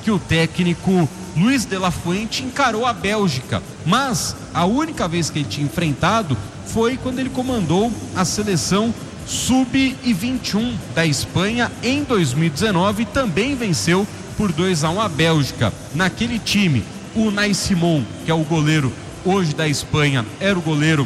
que o técnico Luiz de la Fuente encarou a Bélgica, mas a única vez que ele tinha enfrentado foi quando ele comandou a seleção sub-21 da Espanha em 2019 e também venceu por 2-1 a Bélgica. Naquele time, o Unai Simón, que é o goleiro hoje da Espanha, era o goleiro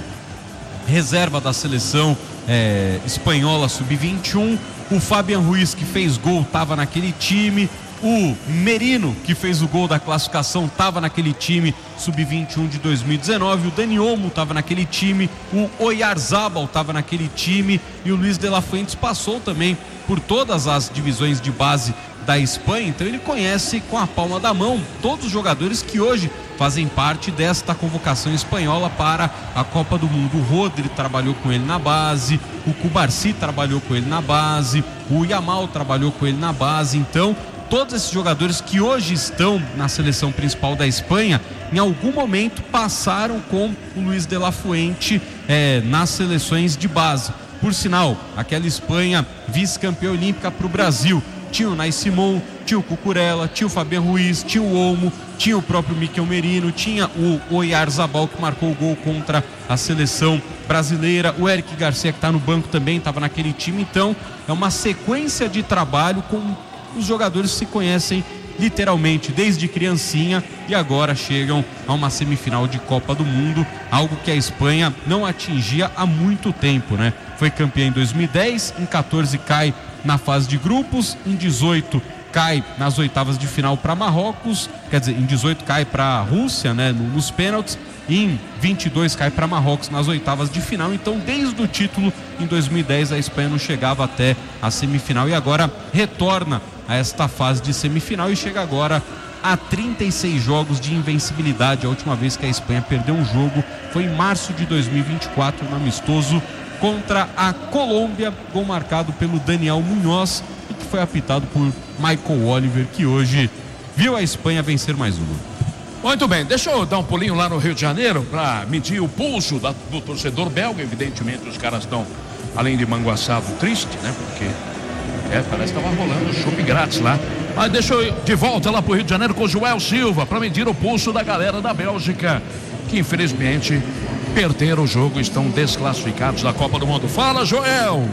reserva da seleção espanhola sub-21. O Fabián Ruiz, que fez gol, estava naquele time. O Merino, que fez o gol da classificação, estava naquele time sub-21 de 2019. O Dani Olmo estava naquele time. O Oyarzabal estava naquele time. E o Luiz de la Fuente passou também por todas as divisões de base da Espanha. Então ele conhece com a palma da mão todos os jogadores que hoje fazem parte desta convocação espanhola para a Copa do Mundo. O Rodri trabalhou com ele na base, o Cubarsí trabalhou com ele na base, o Yamal trabalhou com ele na base. Então todos esses jogadores que hoje estão na seleção principal da Espanha, em algum momento passaram com o Luiz de la Fuente nas seleções de base. Por sinal, aquela Espanha vice-campeã olímpica para o Brasil tinha o Unai Simón, tinha o Cucurella, tinha o Fabián Ruiz, tinha o Olmo, tinha o próprio Mikel Merino, tinha o Oyarzabal, que marcou o gol contra a seleção brasileira, o Eric Garcia, que está no banco, também estava naquele time. Então é uma sequência de trabalho com os jogadores que se conhecem literalmente desde criancinha e agora chegam a uma semifinal de Copa do Mundo, algo que a Espanha não atingia há muito tempo, né? Foi campeã em 2010, em 14 cai na fase de grupos, em 18 cai nas oitavas de final para Marrocos, quer dizer, em 18 cai para a Rússia, né, nos pênaltis, e em 22 cai para Marrocos nas oitavas de final. Então, desde o título em 2010 a Espanha não chegava até a semifinal e agora retorna a esta fase de semifinal e chega agora a 36 jogos de invencibilidade. A última vez que a Espanha perdeu um jogo foi em março de 2024, no amistoso contra a Colômbia, gol marcado pelo Daniel Muñoz e que foi apitado por Michael Oliver, que hoje viu a Espanha vencer mais uma. Muito bem, deixa eu dar um pulinho lá no Rio de Janeiro para medir o pulso do torcedor belga. Evidentemente os caras estão, além de manguaçado, triste, né? Porque parece que estava rolando chopp grátis lá. Mas deixa eu ir de volta lá pro Rio de Janeiro com o Joel Silva para medir o pulso da galera da Bélgica, que infelizmente perderam o jogo, estão desclassificados da Copa do Mundo. Fala, Joel!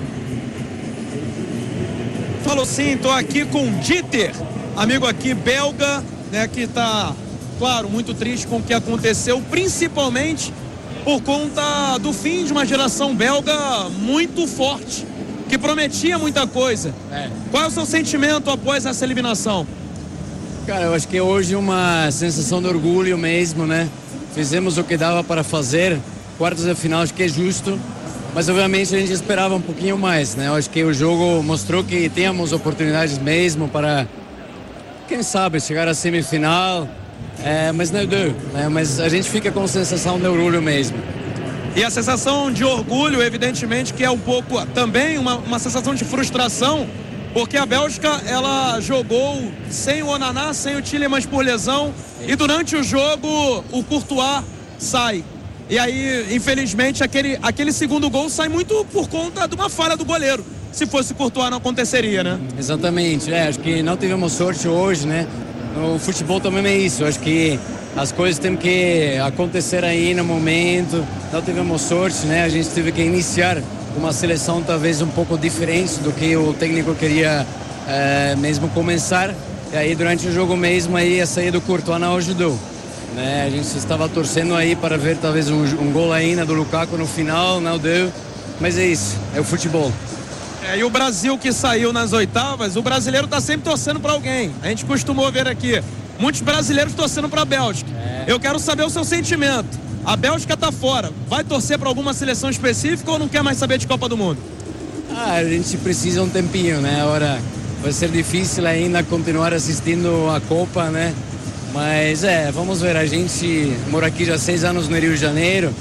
Falou sim, tô aqui com o Dieter, amigo aqui belga, né, que tá, claro, muito triste com o que aconteceu, principalmente por conta do fim de uma geração belga muito forte, que prometia muita coisa. Qual é o seu sentimento após essa eliminação? Cara, eu acho que hoje uma sensação de orgulho mesmo, né? Fizemos o que dava para fazer, quartas de final acho que é justo, mas obviamente a gente esperava um pouquinho mais, né? Eu acho que o jogo mostrou que tínhamos oportunidades mesmo para, quem sabe, chegar à semifinal, mas não deu, né? Mas a gente fica com sensação de orgulho mesmo. E a sensação de orgulho, evidentemente, que é um pouco também uma sensação de frustração, porque a Bélgica, ela jogou sem o Onaná, sem o Tielemans por lesão, e durante o jogo o Courtois sai. E aí, infelizmente, aquele segundo gol sai muito por conta de uma falha do goleiro. Se fosse o Courtois não aconteceria, né? Exatamente, acho que não tivemos sorte hoje, né? No futebol também é isso, acho que as coisas têm que acontecer aí no momento, não tivemos sorte, né? A gente teve que iniciar uma seleção talvez um pouco diferente do que o técnico queria mesmo começar, e aí durante o jogo mesmo aí a saída do Courtois não ajudou, né? A gente estava torcendo aí para ver talvez um gol ainda do Lukaku no final, não deu, mas é isso, é o futebol. E o Brasil que saiu nas oitavas, o brasileiro está sempre torcendo para alguém. A gente costumou ver aqui muitos brasileiros torcendo para a Bélgica. Eu quero saber o seu sentimento. A Bélgica está fora. Vai torcer para alguma seleção específica ou não quer mais saber de Copa do Mundo? A gente precisa um tempinho, né? Agora vai ser difícil ainda continuar assistindo a Copa, né? Mas vamos ver. A gente mora aqui já 6 anos no Rio de Janeiro.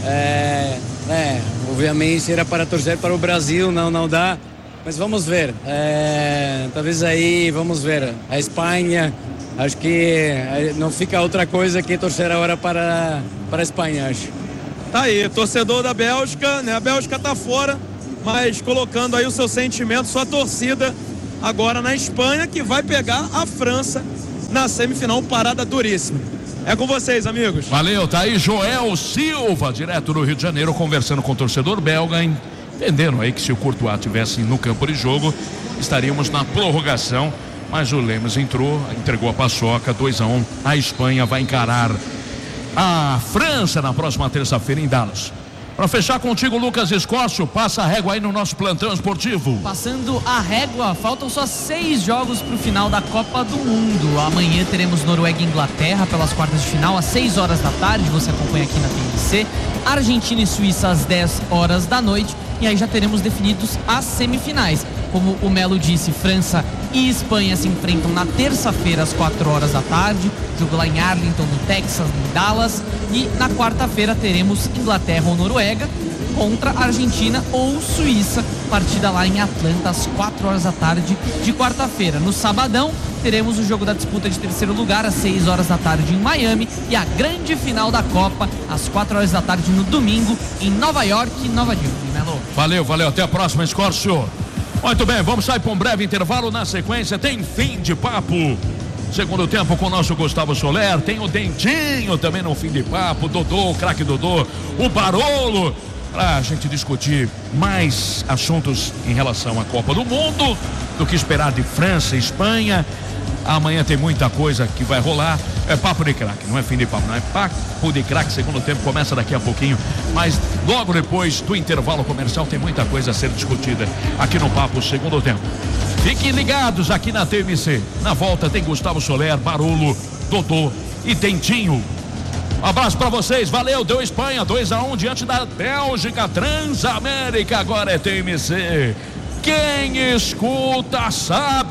Obviamente era para torcer para o Brasil, não dá, mas vamos ver, talvez aí, vamos ver, a Espanha, acho que não fica outra coisa que torcer agora para a Espanha, acho. Tá aí, torcedor da Bélgica, né? A Bélgica tá fora, mas colocando aí o seu sentimento, sua torcida agora na Espanha, que vai pegar a França na semifinal, parada duríssima. É com vocês, amigos. Valeu, tá aí Joel Silva, direto do Rio de Janeiro, conversando com o torcedor belga, entendendo aí que se o Courtois estivesse no campo de jogo, estaríamos na prorrogação, mas o Lemos entregou a paçoca, 2-1. A Espanha vai encarar a França na próxima terça-feira em Dallas. Para fechar contigo, Lucas Escócio, passa a régua aí no nosso plantão esportivo. Passando a régua, faltam só 6 jogos para o final da Copa do Mundo. Amanhã teremos Noruega e Inglaterra pelas quartas de final às 6 horas da tarde, você acompanha aqui na TNC. Argentina e Suíça às 10 horas da noite. E aí já teremos definidos as semifinais. Como o Melo disse, França e Espanha se enfrentam na terça-feira às 4 horas da tarde. Jogo lá em Arlington, no Texas, em Dallas. E na quarta-feira teremos Inglaterra ou Noruega contra Argentina ou Suíça. Partida lá em Atlanta às 4 horas da tarde de quarta-feira. No sabadão teremos o jogo da disputa de terceiro lugar às 6 horas da tarde em Miami. E a grande final da Copa às 4 horas da tarde no domingo em Nova York e Nova York. Melo. Valeu, até a próxima, Escócio. Muito bem, vamos sair para um breve intervalo. Na sequência tem fim de papo. Segundo tempo com o nosso Gustavo Soler. Tem o Dentinho também no fim de papo. Dodô, o craque Dodô. O Barolo. Para a gente discutir mais assuntos em relação à Copa do Mundo. Do que esperar de França e Espanha. Amanhã tem muita coisa que vai rolar. É papo de craque, não é fim de papo, não é papo de craque. Segundo tempo começa daqui a pouquinho, mas logo depois do intervalo comercial tem muita coisa a ser discutida aqui no Papo Segundo Tempo. Fiquem ligados aqui na TMC. Na volta tem Gustavo Soler, Barolo, Dodô e Dentinho. Um abraço pra vocês, valeu, deu Espanha 2-1 diante da Bélgica. Transamérica agora é TMC. Quem escuta sabe.